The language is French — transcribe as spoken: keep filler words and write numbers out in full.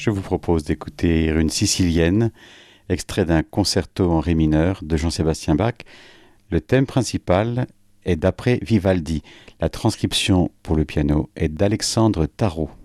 je vous propose d'écouter une sicilienne, extrait d'un concerto en ré mineur de Jean-Sébastien Bach. Le thème principal est d'après Vivaldi. La transcription pour le piano est d'Alexandre Tarot.